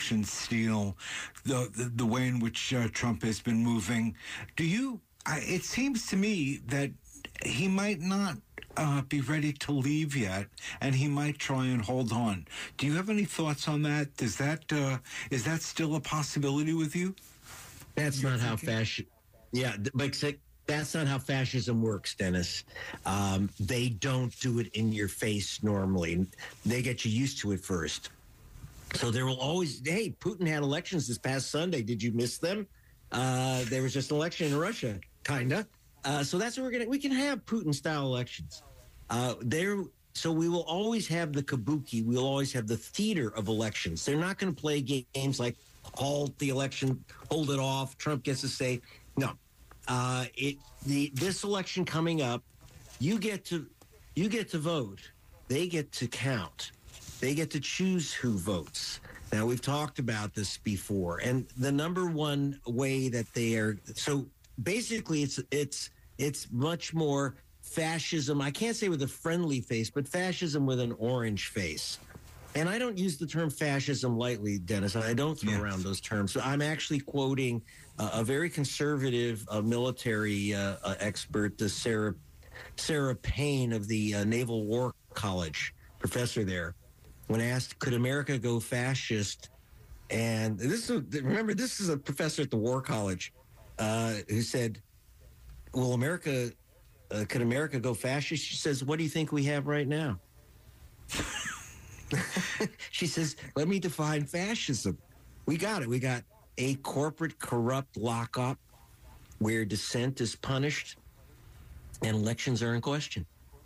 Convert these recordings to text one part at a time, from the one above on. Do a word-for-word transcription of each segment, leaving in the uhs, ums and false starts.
election steal, the the, the way in which uh, Trump has been moving. Do you? I, it seems to me that he might not uh, be ready to leave yet, and he might try and hold on. Do you have any thoughts on that? Does that uh, is that still a possibility with you? That's You're not thinking? how fascism. Yeah, but that's not how fascism works, Dennis. Um, they don't do it in your face normally. They get you used to it first. So there will always. Hey, Putin had elections this past Sunday. Did you miss them? Uh, there was just an election in Russia, kinda. Uh, so that's what we're gonna. We can have Putin-style elections. Uh, there. So we will always have the kabuki. We'll always have the theater of elections. They're not going to play games like halt the election, hold it off. Trump gets to say no. Uh, it the this election coming up, you get to you get to vote. They get to count. They get to choose who votes. Now, we've talked about this before, and the number one way that they are so basically it's it's it's much more fascism. I can't say with a friendly face, but fascism with an orange face. And I don't use the term fascism lightly, Dennis. I don't throw yes. around those terms. So I'm actually quoting uh, a very conservative uh, military uh, uh, expert, the Sarah Sarah Payne of the uh, Naval War College, professor there, when asked, could America go fascist? And this is, remember, this is a professor at the War College uh, who said, well, America, uh, could America go fascist? She says, what do you think we have right now? She says, let me define fascism. We got it. We got a corporate corrupt lockup where dissent is punished and elections are in question.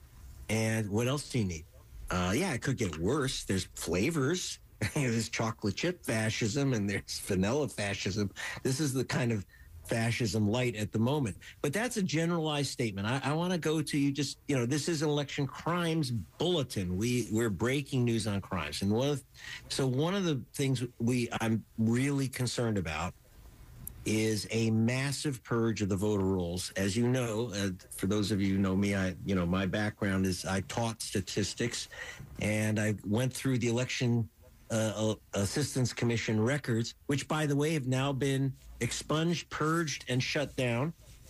And what else do you need? Uh, yeah, it could get worse. There's flavors. There's chocolate chip fascism and there's vanilla fascism. This is the kind of fascism light at the moment. But that's a generalized statement. I, I want to go to you just, you know, this is an election crimes bulletin. We, we're breaking news on crimes. And one of, so one of the things we I'm really concerned about is a massive purge of the voter rolls. As you know, uh, for those of you who know me, I, you know, my background is I taught statistics, and I went through the Election uh, Assistance Commission records, which, by the way, have now been expunged, purged, and shut down.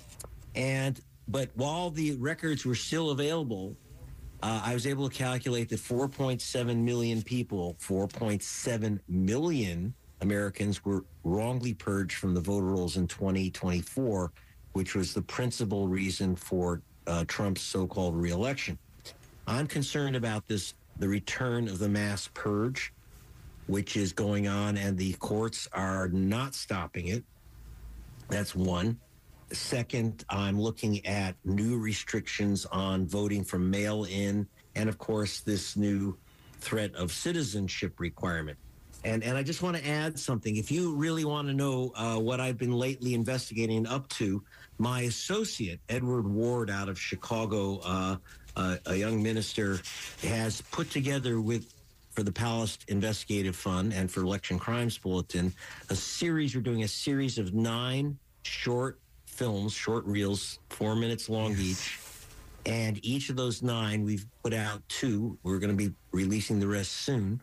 And but while the records were still available, uh, I was able to calculate that four point seven million people, four point seven million Americans were wrongly purged from the voter rolls in twenty twenty-four, which was the principal reason for uh, Trump's so-called reelection. I'm concerned about this, the return of the mass purge, which is going on, and the courts are not stopping it. That's one. Second, I'm looking at new restrictions on voting from mail-in, and of course, this new threat of citizenship requirement. And and I just want to add something. If you really want to know uh, what I've been lately investigating up to, my associate, Edward Ward out of Chicago, uh, uh, a young minister, has put together with, for the Palace Investigative Fund and for Election Crimes Bulletin, a series. We're doing a series of nine short films, short reels, four minutes long yes. each. And each of those nine, we've put out two. We're going to be releasing the rest soon.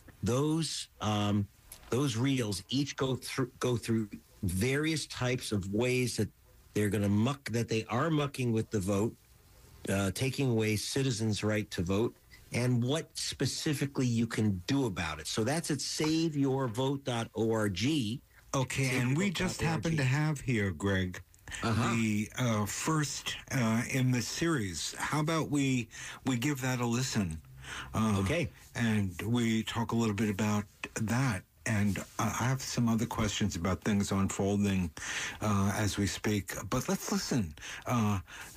Those um, those reels each go through go through various types of ways that they're going to muck that they are mucking with the vote, uh, taking away citizens' right to vote, and what specifically you can do about it. So that's at save your vote dot org. Okay, and we just happen to have here, Greg, uh-huh. the uh, first uh, in the series. How about we we give that a listen? Uh, okay. And we talk a little bit about that. And uh, I have some other questions about things unfolding uh, as we speak. But let's listen uh,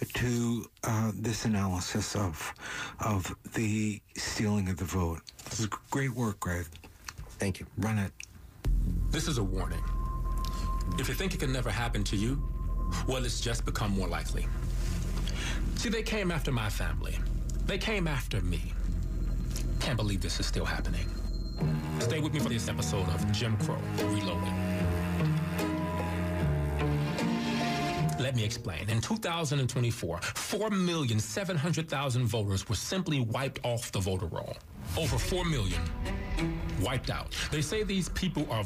to uh, this analysis of of the stealing of the vote. This is great work, Greg. Thank you. Run it. This is a warning. If you think it can never happen to you, well, it's just become more likely. See, they came after my family. They came after me. Can't believe this is still happening. Stay with me for this episode of Jim Crow Reloaded. Let me explain. In two thousand twenty-four, four million seven hundred thousand voters were simply wiped off the voter roll. Over four million wiped out. They say these people are